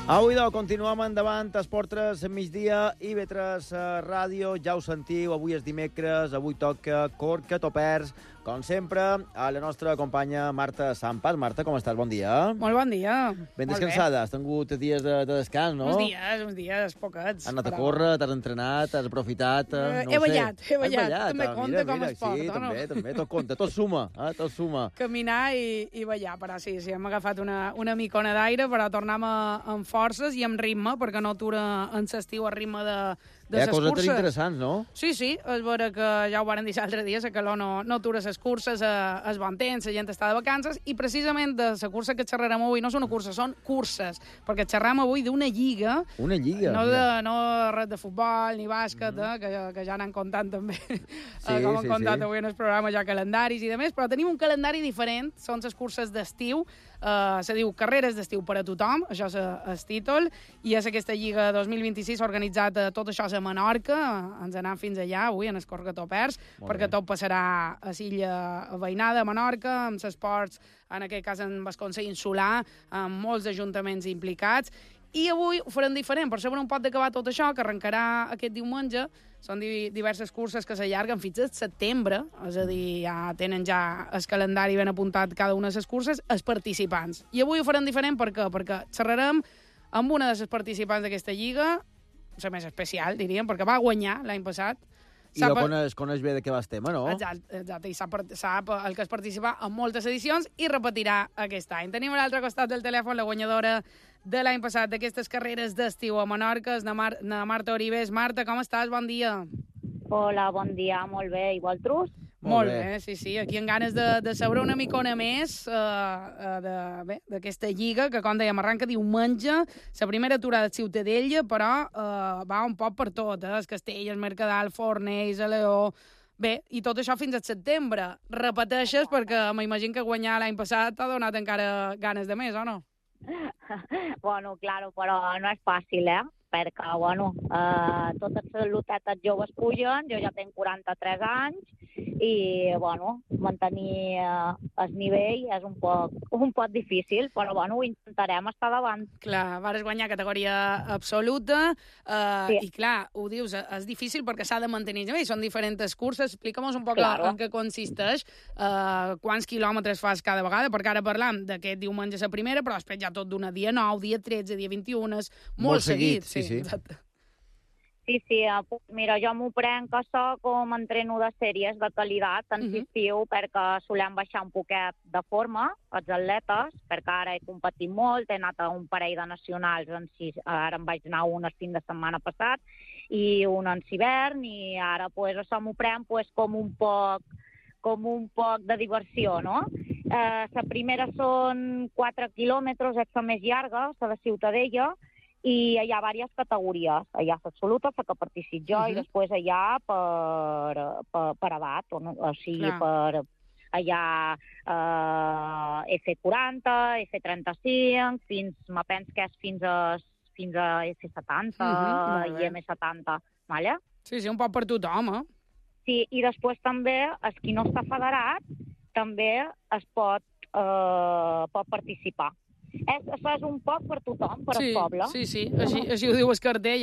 Avui, continuem endavant, Esport 3 migdia, IB3 Ràdio, ja ho sentiu, avui és dimecres, avui toca Corca Topers, com sempre, a la nostra companya Marta Sampas. Marta, com estàs? Bon dia. Molt bon dia. Ben descansada? Has tingut dies de descans, no? Uns dies, poquets. Has anat a córrer, t'has entrenat, has aprofitat... He ballat. També compta com esport, sí, o no? També, tot compta, tot suma, tot suma. Caminar i ballar, però sí, hem agafat una micona d'aire, però tornem amb forces i amb ritme, perquè no atura en l'estiu el ritme de les coses curses. interessants, no? Sí, és vera que ja ho varen dir l'altre dia, la calor no atura les curses, es bon temps, la gent està de vacances, i precisament de la cursa que xerrarem avui no és una cursa, són curses, perquè xerram avui d'una lliga. Una lliga? No res de futbol ni bàsquet, que ja n'han contat també, com han contat avui en el programa, ja calendaris i demés, però tenim un calendari diferent, són les curses d'estiu, se diu Carreres d'estiu per a tothom, això és el títol, i és aquesta Lliga 2026 organitzat tot això a Menorca, ens anem fins allà avui en el Corca Topers, perquè tot passarà a l'illa veïnada, a Menorca, amb esports, en aquest cas en el Consell Insular, amb molts ajuntaments implicats, i avui ho farem diferent, per saber un pot d'acabar tot això, que arrencarà aquest diumenge. Són diverses curses que s'allarguen fins al setembre, és a dir, ja tenen ja el calendari ben apuntat cada una de les curses, els participants. I avui ho farem diferent, per què? Perquè xerrarem amb una de les participants d'aquesta lliga, la més especial, diríem, perquè va guanyar l'any passat. I la coneix bé de què va el tema, no? Exacte, i sap el que es participa en moltes edicions i repetirà aquest any. Tenim a l'altre costat del telèfon la guanyadora de l'any passat d'aquestes carreres d'estiu a Menorca, na Marta Oribes. Marta, com estàs? Bon dia. Hola, bon dia, molt bé. I vosaltres? Molt bé, sí. Aquí amb ganes de saber una micona més d'aquesta lliga, que, com dèiem, arranca diumenge, la primera aturada de Ciutadella, però va un poc per tot, el Castell, el Mercadal, Fornells, a Leó... Bé, i tot això fins al setembre. Repeteixes, perquè m'imagino que guanyar l'any passat t'ha donat encara ganes de més, o no? Bueno, claro, però no és fàcil, perquè, totes les lotetes joves pugen, jo ja tinc 43 anys, i, mantenir el nivell és un poc difícil, però, ho intentarem estar davant. Clar, vas guanyar categoria absoluta, sí. I, clar, ho dius, és difícil perquè s'ha de mantenir el nivell, són diferents curses, explica'm un poc en què consisteix, quants quilòmetres fas cada vegada, perquè ara parlam d'aquest diumenge la primera, però després ja tot d'una dia 9, dia 13, dia 21, és molt seguit. Sí. Exacte. Sí, mira, jo m'ho prenc això com entreno de sèries de qualitat en l'estiu, perquè solem baixar un poquet de forma, els atletes, perquè ara he competit molt, he anat a un parell de nacionals, ara em vaig anar un el fin de setmana passat, i un en hivern, i ara això m'ho prenc com un poc de diversió, no? La primera són 4 quilòmetres, és la més llarga, la de Ciutadella, i hi ha diverses categories. Hi ha l'absoluta, la que participo jo, i després hi ha per edat, o sigui, hi ha F40, F35, me penso que és fins a F70 i M70, vale? Sí, un poc per tothom, Sí, i després també, el qui no està federat, també es pot participar. Això és un poc per tothom, per al poble. Sí, així ho diu el cartell.